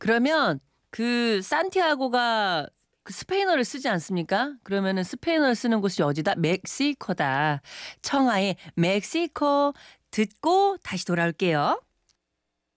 그러면 그 산티아고가 그 스페인어를 쓰지 않습니까? 그러면은 스페인어를 쓰는 곳이 어디다? 멕시코다. 청하의 멕시코 듣고 다시 돌아올게요.